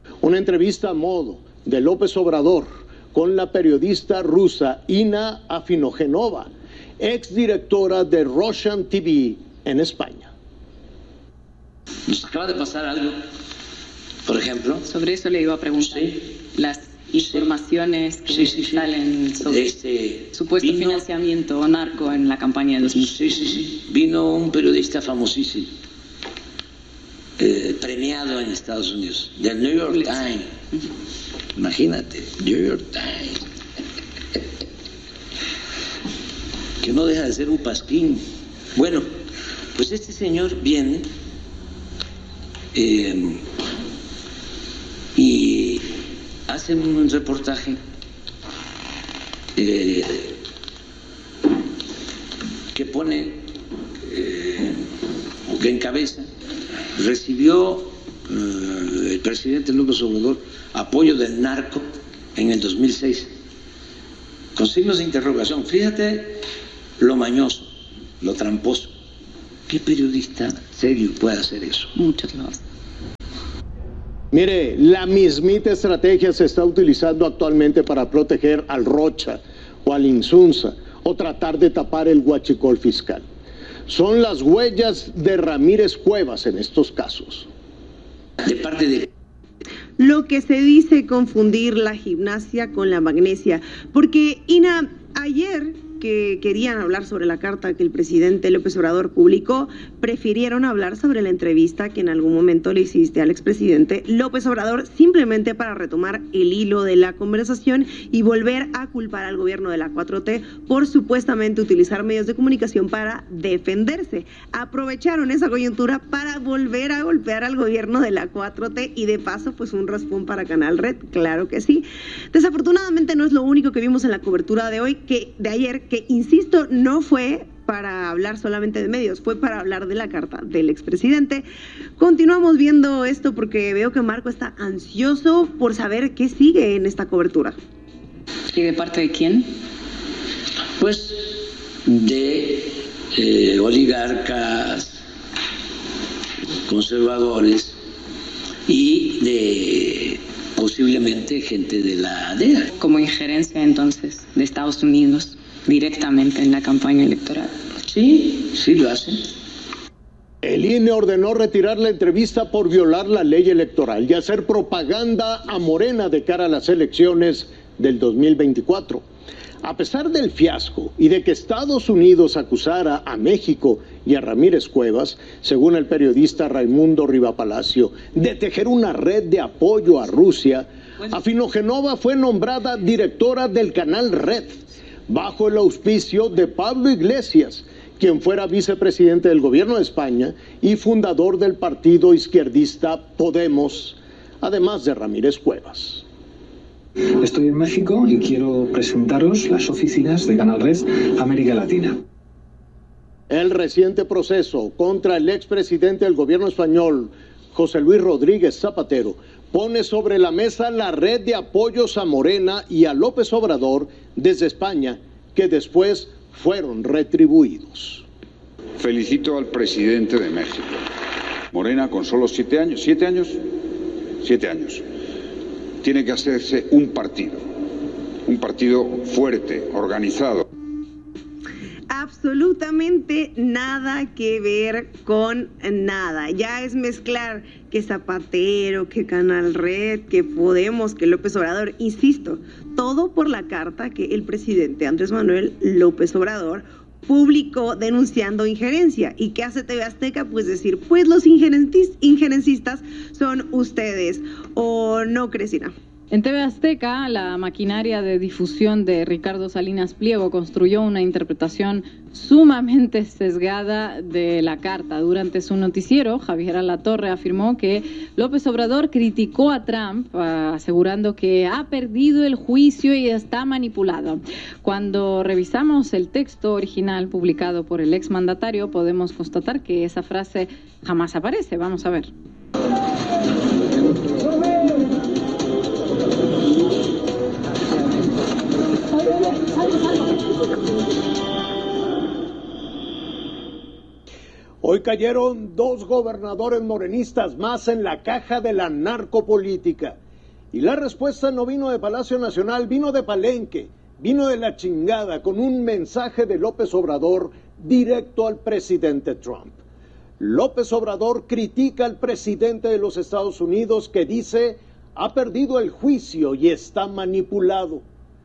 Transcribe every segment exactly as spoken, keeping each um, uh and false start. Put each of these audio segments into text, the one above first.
Una entrevista a modo de López Obrador con la periodista rusa Ina Afinogenova, exdirectora de Russian T V en España. Nos acaba de pasar algo, por ejemplo. Sobre eso le iba a preguntar. Sí. Las informaciones que sí, sí, sí. salen sobre este, supuesto vino, financiamiento narco en la campaña de dos mil. Sí, sí, sí. Vino un periodista famosísimo, eh, premiado en Estados Unidos, del New York Times. Uh-huh. Imagínate, New York Times. Que no deja de ser un pasquín. Bueno, pues este señor viene eh, y hace un reportaje eh, que pone, eh, o que encabeza, recibió eh, el presidente López Obrador apoyo del narco en el dos mil seis, con signos de interrogación. Fíjate lo mañoso, lo tramposo. ¿Qué periodista serio puede hacer eso? Muchas gracias. Mire, la mismita estrategia se está utilizando actualmente para proteger al Rocha o al Insunza o tratar de tapar el huachicol fiscal. Son las huellas de Ramírez Cuevas en estos casos. De parte de... Lo que se dice confundir la gimnasia con la magnesia, porque Ina, ayer que querían hablar sobre la carta que el presidente López Obrador publicó, prefirieron hablar sobre la entrevista que en algún momento le hiciste al expresidente López Obrador, simplemente para retomar el hilo de la conversación y volver a culpar al gobierno de la cuatro T por supuestamente utilizar medios de comunicación para defenderse. Aprovecharon esa coyuntura para volver a golpear al gobierno de la cuatro T y de paso pues un raspón para Canal Red, claro que sí. Desafortunadamente no es lo único que vimos en la cobertura de hoy, que de ayer, que insisto, no fue para hablar solamente de medios, fue para hablar de la carta del expresidente. Continuamos viendo esto porque veo que Marco está ansioso por saber qué sigue en esta cobertura. ¿Y de parte de quién? Pues de eh, oligarcas, conservadores y de posiblemente gente de la D E A. Como injerencia entonces de Estados Unidos directamente en la campaña electoral. Sí, sí lo hacen. El I N E ordenó retirar la entrevista por violar la ley electoral y hacer propaganda a Morena de cara a las elecciones del dos mil veinticuatro. A pesar del fiasco y de que Estados Unidos acusara a México y a Ramírez Cuevas, según el periodista Raimundo Rivapalacio, de tejer una red de apoyo a Rusia, Afinogenova fue nombrada directora del canal Red, bajo el auspicio de Pablo Iglesias, quien fuera vicepresidente del gobierno de España y fundador del partido izquierdista Podemos, además de Ramírez Cuevas. Estoy en México y quiero presentaros las oficinas de Canal Red América Latina. El reciente proceso contra el expresidente del gobierno español, José Luis Rodríguez Zapatero, pone sobre la mesa la red de apoyos a Morena y a López Obrador desde España, que después fueron retribuidos. Felicito al presidente de México. Morena, con solo siete años, ¿siete años? Siete años. Tiene que hacerse un partido, un partido fuerte, organizado. Absolutamente nada que ver con nada. Ya es mezclar que Zapatero, que Canal Red, que Podemos, que López Obrador. Insisto, todo por la carta que el presidente Andrés Manuel López Obrador publicó denunciando injerencia. ¿Y qué hace T V Azteca? Pues decir, pues los injerencistas son ustedes. ¿O no, Cristina? En T V Azteca, la maquinaria de difusión de Ricardo Salinas Pliego construyó una interpretación sumamente sesgada de la carta. Durante su noticiero, Javier Alatorre afirmó que López Obrador criticó a Trump, asegurando que ha perdido el juicio y está manipulado. Cuando revisamos el texto original publicado por el exmandatario, podemos constatar que esa frase jamás aparece. Vamos a ver. Hoy cayeron dos gobernadores morenistas más en la caja de la narcopolítica. Y la respuesta no vino de Palacio Nacional, vino de Palenque, vino de la chingada, con un mensaje de López Obrador directo al presidente Trump. López Obrador critica al presidente de los Estados Unidos que dice ha perdido el juicio y está manipulado.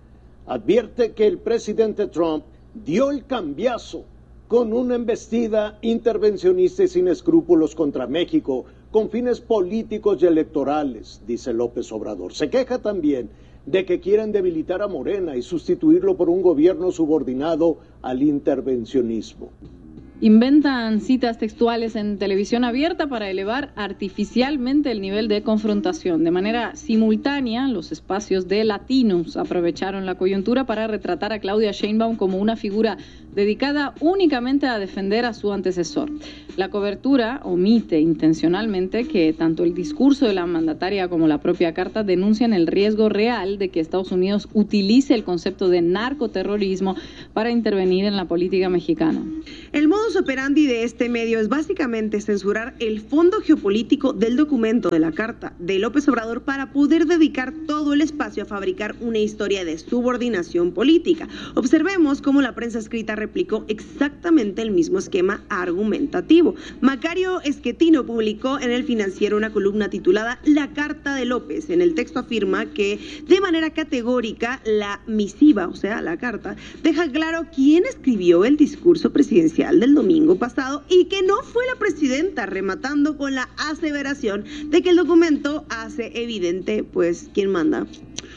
Advierte que el presidente Trump dio el cambiazo con una embestida intervencionista y sin escrúpulos contra México, con fines políticos y electorales, dice López Obrador. Se queja también de que quieren debilitar a Morena y sustituirlo por un gobierno subordinado al intervencionismo. Inventan citas textuales en televisión abierta para elevar artificialmente el nivel de confrontación. De manera simultánea, los espacios de Latinos aprovecharon la coyuntura para retratar a Claudia Sheinbaum como una figura dedicada únicamente a defender a su antecesor. La cobertura omite intencionalmente que tanto el discurso de la mandataria como la propia carta denuncian el riesgo real de que Estados Unidos utilice el concepto de narcoterrorismo para intervenir en la política mexicana. El modus operandi de este medio es básicamente censurar el fondo geopolítico del documento de la carta de López Obrador para poder dedicar todo el espacio a fabricar una historia de subordinación política. Observemos cómo la prensa escrita replicó exactamente el mismo esquema argumentativo. Macario Esquetino publicó en El Financiero una columna titulada La Carta de López. En el texto afirma que de manera categórica la misiva, o sea, la carta, deja claro quién escribió el discurso presidencial del domingo pasado y que no fue la presidenta, rematando con la aseveración de que el documento hace evidente, pues, quién manda.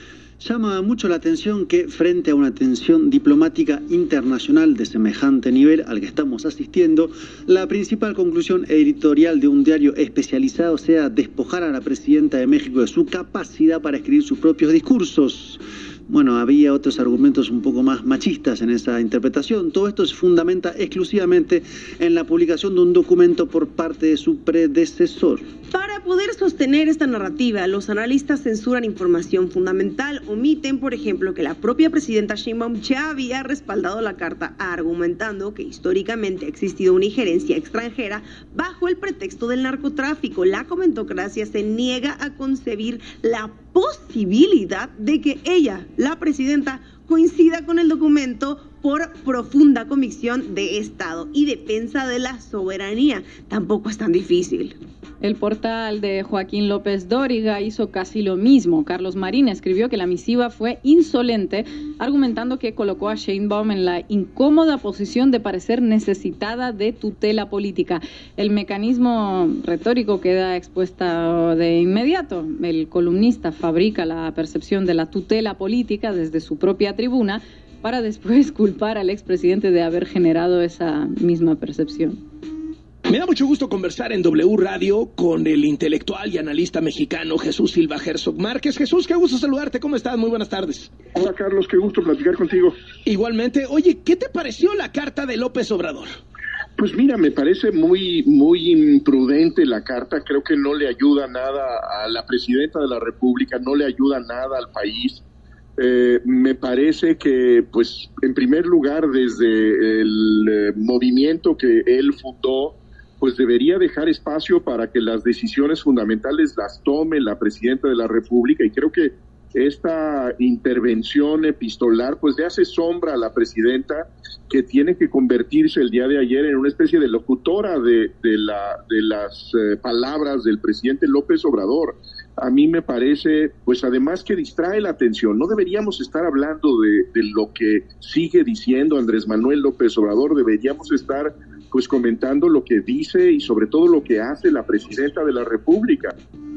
Llama mucho la atención que frente a una tensión diplomática internacional de semejante nivel al que estamos asistiendo, la principal conclusión editorial de un diario especializado sea despojar a la presidenta de México de su capacidad para escribir sus propios discursos. Bueno, había otros argumentos un poco más machistas en esa interpretación. Todo esto se fundamenta exclusivamente en la publicación de un documento por parte de su predecesor. Para poder sostener esta narrativa, los analistas censuran información fundamental. Omiten, por ejemplo, que la propia presidenta Sheinbaum ya había respaldado la carta, argumentando que históricamente ha existido una injerencia extranjera bajo el pretexto del narcotráfico. La comentocracia se niega a concebir la posibilidad de que ella, la presidenta, coincida con el documento por profunda convicción de Estado y defensa de la soberanía. Tampoco es tan difícil. El portal de Joaquín López Dóriga hizo casi lo mismo. Carlos Marín escribió que la misiva fue insolente, argumentando que colocó a Sheinbaum en la incómoda posición de parecer necesitada de tutela política. El mecanismo retórico queda expuesta de inmediato. El columnista fabrica la percepción de la tutela política desde su propia tribuna para después culpar al expresidente de haber generado esa misma percepción. Me da mucho gusto conversar en W Radio con el intelectual y analista mexicano Jesús Silva Herzog Márquez. Jesús, qué gusto saludarte. ¿Cómo estás? Muy buenas tardes. Hola, Carlos. Qué gusto platicar contigo. Igualmente. Oye, ¿qué te pareció la carta de López Obrador? Pues mira, me parece muy, muy imprudente la carta. Creo que no le ayuda nada a la presidenta de la República, no le ayuda nada al país. Eh, me parece que, pues, en primer lugar, desde el eh, movimiento que él fundó, pues debería dejar espacio para que las decisiones fundamentales las tome la presidenta de la República, y creo que esta intervención epistolar pues le hace sombra a la presidenta, que tiene que convertirse el día de ayer en una especie de locutora de, de, la, de las eh, palabras del presidente López Obrador. A mí me parece, pues además que distrae la atención. No deberíamos estar hablando de, de lo que sigue diciendo Andrés Manuel López Obrador, deberíamos estar pues comentando lo que dice y sobre todo lo que hace la presidenta de la República.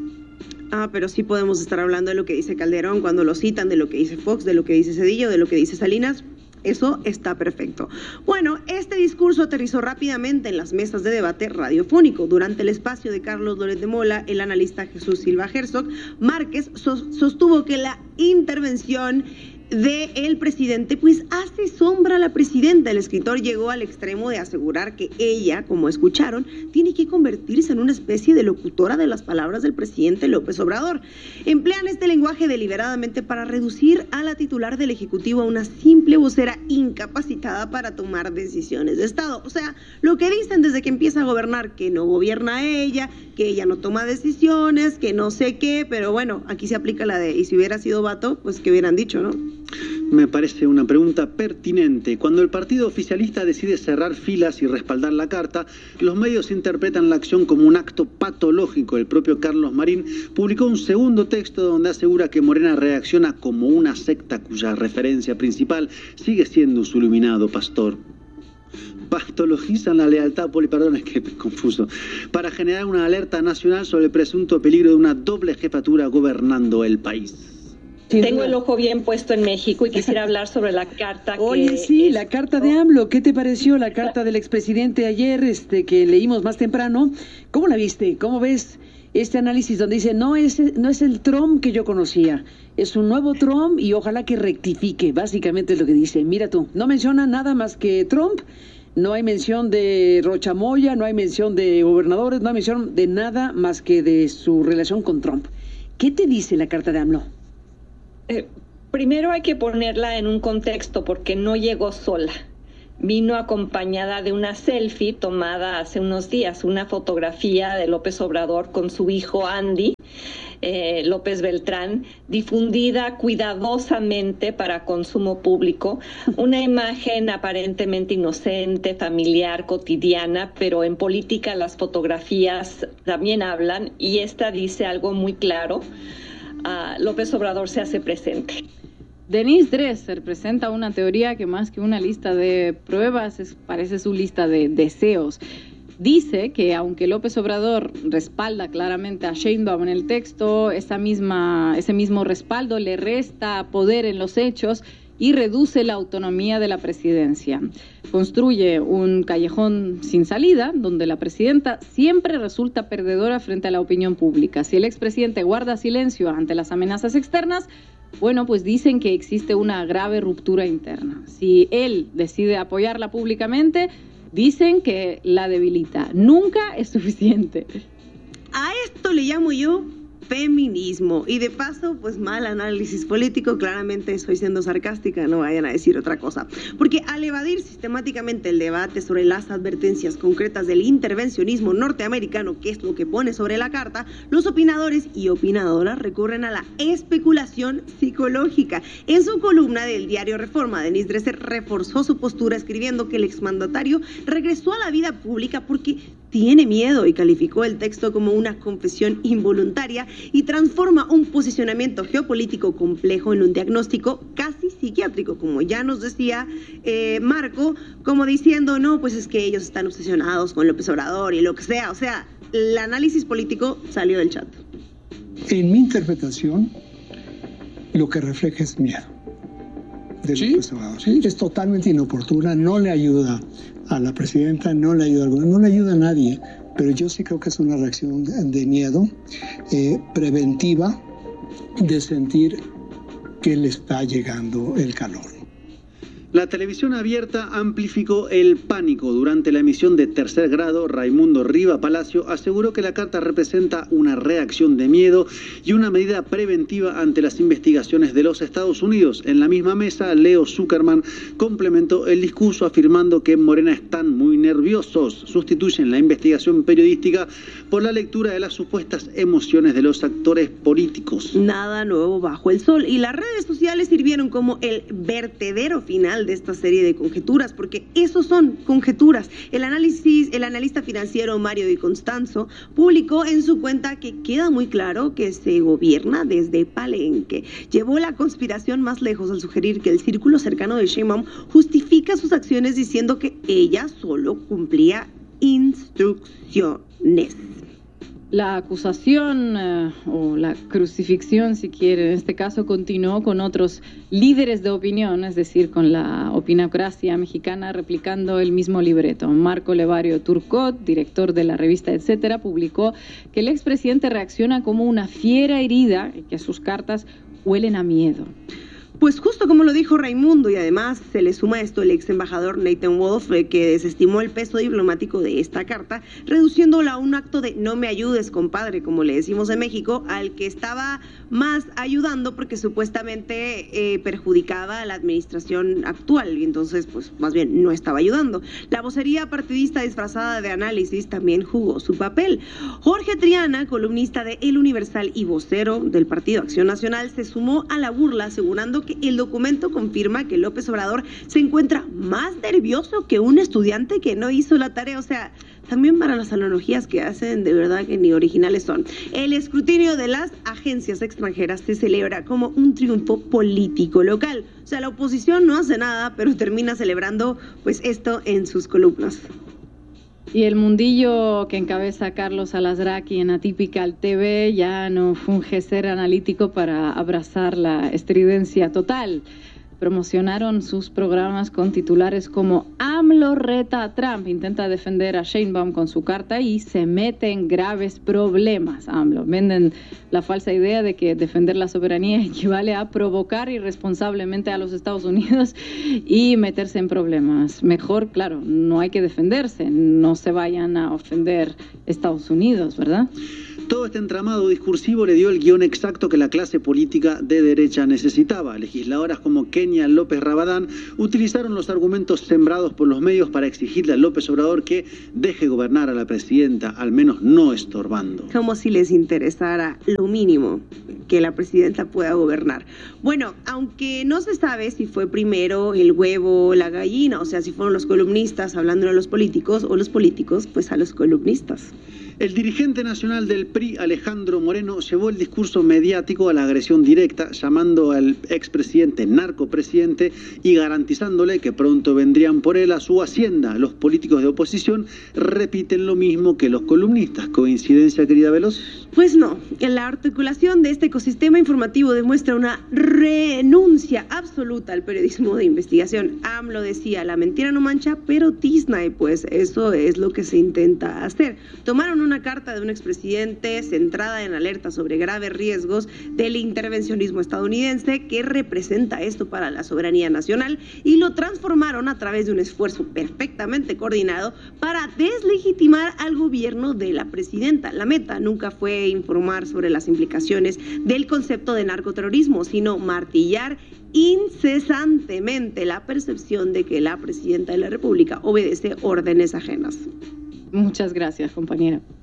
Ah, pero sí podemos estar hablando de lo que dice Calderón cuando lo citan, de lo que dice Fox, de lo que dice Cedillo, de lo que dice Salinas. Eso está perfecto. Bueno, este discurso aterrizó rápidamente en las mesas de debate radiofónico. Durante el espacio de Carlos Loret de Mola, el analista Jesús Silva Herzog Márquez sostuvo que la intervención del presidente, pues hace sombra a la presidenta. El escritor llegó al extremo de asegurar que ella, como escucharon, tiene que convertirse en una especie de locutora de las palabras del presidente López Obrador. Emplean este lenguaje deliberadamente para reducir a la titular del Ejecutivo a una simple vocera incapacitada para tomar decisiones de Estado. O sea, lo que dicen desde que empieza a gobernar, que no gobierna ella, que ella no toma decisiones, que no sé qué, pero bueno, aquí se aplica la de, y si hubiera sido vato, pues que hubieran dicho, ¿no? Me parece una pregunta pertinente. Cuando el partido oficialista decide cerrar filas y respaldar la carta, los medios interpretan la acción como un acto patológico. El propio Carlos Marín publicó un segundo texto donde asegura que Morena reacciona como una secta cuya referencia principal sigue siendo su iluminado pastor. Patologizan la lealtad, Poli, perdón, es que me confuso, para generar una alerta nacional sobre el presunto peligro de una doble jefatura gobernando el país. Tengo el ojo bien puesto en México y quisiera hablar sobre la carta que... Oye, sí, la carta de AMLO. ¿Qué te pareció la carta del expresidente ayer, este, que leímos más temprano? ¿Cómo la viste? ¿Cómo ves este análisis donde dice, no es, no es el Trump que yo conocía, es un nuevo Trump y ojalá que rectifique? Básicamente es lo que dice. Mira tú, no menciona nada más que Trump, no hay mención de Rocha Moya, no hay mención de gobernadores, no hay mención de nada más que de su relación con Trump. ¿Qué te dice la carta de AMLO? Eh, primero hay que ponerla en un contexto porque no llegó sola. Vino acompañada de una selfie tomada hace unos días, una fotografía de López Obrador con su hijo Andy eh, López Beltrán, difundida cuidadosamente para consumo público, una imagen aparentemente inocente, familiar, cotidiana, pero en política las fotografías también hablan y esta dice algo muy claro. Uh, López Obrador se hace presente. Denise Dresser presenta una teoría que más que una lista de pruebas es, parece su lista de deseos. Dice que aunque López Obrador respalda claramente a Sheinbaum en el texto, esa misma, ese mismo respaldo le resta poder en los hechos y reduce la autonomía de la presidencia. Construye un callejón sin salida, donde la presidenta siempre resulta perdedora frente a la opinión pública. Si el expresidente guarda silencio ante las amenazas externas, bueno, pues dicen que existe una grave ruptura interna. Si él decide apoyarla públicamente, dicen que la debilita. Nunca es suficiente. A esto le llamo yo feminismo. Y de paso, pues mal análisis político. Claramente estoy siendo sarcástica, no vayan a decir otra cosa. Porque al evadir sistemáticamente el debate sobre las advertencias concretas del intervencionismo norteamericano, que es lo que pone sobre la carta, los opinadores y opinadoras recurren a la especulación psicológica. En su columna del diario Reforma, Denise Dresser reforzó su postura escribiendo que el exmandatario regresó a la vida pública porque tiene miedo y calificó el texto como una confesión involuntaria y transforma un posicionamiento geopolítico complejo en un diagnóstico casi psiquiátrico, como ya nos decía eh, Marco, como diciendo, no, pues es que ellos están obsesionados con López Obrador y lo que sea. O sea, el análisis político salió del chat. En mi interpretación, lo que refleja es miedo de ¿Sí? López Obrador. ¿Sí? Es totalmente inoportuna, no le ayuda a la presidenta, no le ayuda al gobierno, no le ayuda a nadie, pero yo sí creo que es una reacción de miedo eh, preventiva de sentir que le está llegando el calor. La televisión abierta amplificó el pánico. Durante la emisión de Tercer Grado, Raimundo Riva Palacio aseguró que la carta representa una reacción de miedo y una medida preventiva ante las investigaciones de los Estados Unidos. En la misma mesa, Leo Zuckerman complementó el discurso afirmando que en Morena están muy nerviosos. Sustituyen la investigación periodística por la lectura de las supuestas emociones de los actores políticos. Nada nuevo bajo el sol. Y las redes sociales sirvieron como el vertedero final de esta serie de conjeturas, porque esos son conjeturas. El análisis, el analista financiero Mario Di Constanzo publicó en su cuenta que queda muy claro que se gobierna desde Palenque. Llevó la conspiración más lejos al sugerir que el círculo cercano de Sheinbaum justifica sus acciones diciendo que ella solo cumplía instrucciones. La acusación eh, o la crucifixión, si quiere, en este caso continuó con otros líderes de opinión, es decir, con la opinocracia mexicana replicando el mismo libreto. Marco Levario Turcot, director de la revista Etcétera, publicó que el expresidente reacciona como una fiera herida y que sus cartas huelen a miedo. Pues justo como lo dijo Raimundo, y además se le suma a esto el ex embajador Nathan Wolf, eh, que desestimó el peso diplomático de esta carta, reduciéndola a un acto de no me ayudes, compadre, como le decimos en México, al que estaba más ayudando porque supuestamente eh, perjudicaba a la administración actual, y entonces pues más bien no estaba ayudando. La vocería partidista disfrazada de análisis también jugó su papel. Jorge Triana, columnista de El Universal y vocero del Partido Acción Nacional, se sumó a la burla asegurando que el documento confirma que López Obrador se encuentra más nervioso que un estudiante que no hizo la tarea. O sea, también para las analogías que hacen, de verdad que ni originales son. El escrutinio de las agencias extranjeras se celebra como un triunfo político local. O sea, la oposición no hace nada, pero termina celebrando pues esto en sus columnas. Y el mundillo que encabeza Carlos Alasraqui en Atypical T V ya no funge ser analítico para abrazar la estridencia total. Promocionaron sus programas con titulares como AMLO reta a Trump, intenta defender a Sheinbaum con su carta y se mete en graves problemas. AMLO venden la falsa idea de que defender la soberanía equivale a provocar irresponsablemente a los Estados Unidos y meterse en problemas. Mejor, claro, no hay que defenderse, no se vayan a ofender Estados Unidos, ¿verdad? Todo este entramado discursivo le dio el guión exacto que la clase política de derecha necesitaba. Legisladoras como Kenia López Rabadán utilizaron los argumentos sembrados por los medios para exigirle a López Obrador que deje gobernar a la presidenta, al menos no estorbando. Como si les interesara lo mínimo que la presidenta pueda gobernar. Bueno, aunque no se sabe si fue primero el huevo o la gallina, o sea, si fueron los columnistas hablando a los políticos o los políticos pues a los columnistas. El dirigente nacional del P R I, Alejandro Moreno, llevó el discurso mediático a la agresión directa, llamando al expresidente narcopresidente y garantizándole que pronto vendrían por él a su hacienda. Los políticos de oposición repiten lo mismo que los columnistas. ¿Coincidencia, querida Veloz? Pues no. La articulación de este ecosistema informativo demuestra una renuncia absoluta al periodismo de investigación. AMLO decía, la mentira no mancha, pero Disney, pues eso es lo que se intenta hacer. Tomaron una carta de un expresidente centrada en alerta sobre graves riesgos del intervencionismo estadounidense que representa esto para la soberanía nacional y lo transformaron a través de un esfuerzo perfectamente coordinado para deslegitimar al gobierno de la presidenta. La meta nunca fue informar sobre las implicaciones del concepto de narcoterrorismo, sino martillar incesantemente la percepción de que la presidenta de la República obedece órdenes ajenas. Muchas gracias, compañera.